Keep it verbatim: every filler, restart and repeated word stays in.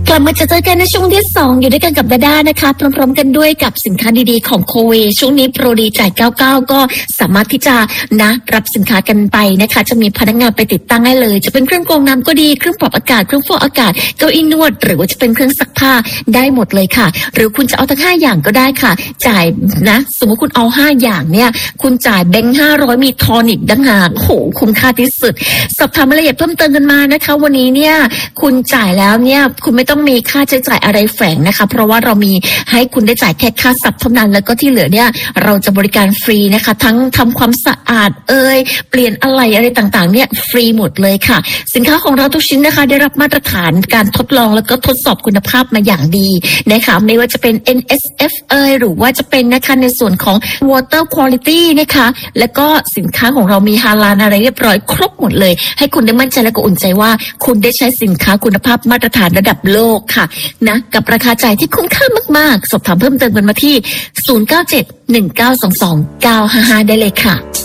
กลับมาเจอกันในช่วงที่สองอยู่ด้วยกันกับดาด้านะคะพร้อมๆกันด้วยกับสินค้าดีๆของโคเวช่วงนี้โปรดีจ่ายเก้าสิบเก้าก็สามารถที่จะนะรับสินค้ากันไปนะคะจะมีพนักงานไปติดตั้งให้เลยจะเป็นเครื่องกรองน้ำก็ดีเครื่องปรับอากาศเครื่องฟอกอากาศเก้าอี้นวดหรือว่าจะเป็นเครื่องซักผ้าได้หมดเลยค่ะหรือคุณจะเอาทั้งห้าอย่างก็ได้ค่ะจ่ายนะสมมติคุณเอาห้าอย่างเนี่ยคุณจ่ายแบงค์ห้าร้อยมีทอนิกดังหากโหคุ้มค่าที่สุดสอบถามรายละเอียดเพิ่มเติมกันมานะคะวันนี้เนี่ยคุณจ่ายแล้วเนี่ยคุณไม่ต้องมีค่าใช้จ่ายอะไรแฝงนะคะเพราะว่าเรามีให้คุณได้จ่ายแค่ค่าสับเท่านั้นแล้วก็ที่เหลือเนี่ยเราจะบริการฟรีนะคะทั้งทำความสะอาดเอ่ยเปลี่ยนอะไรอะไรต่างๆเนี่ยฟรีหมดเลยค่ะสินค้าของเราทุกชิ้นนะคะได้รับมาตรฐานการทดลองแล้วก็ทดสอบคุณภาพมาอย่างดีนะคะไม่ว่าจะเป็น เอ็น เอส เอฟ เอ่ยหรือว่าจะเป็นนะคะในส่วนของ water quality นะคะแล้วก็สินค้าของเรามีฮาลาลอะไรเรียบร้อยครบหมดเลยให้คุณได้มั่นใจและก็อุ่นใจว่าคุณได้ใช้สินค้าคุณภาพมาตรฐานระดับโลกค่ะนะกับราคาจ่ายที่คุ้มค่ามากๆสอบถามเพิ่มเติมกันมาที่ศูนย์ เก้า เจ็ด หนึ่ง เก้า สอง สอง เก้า ห้า ห้าได้เลยค่ะ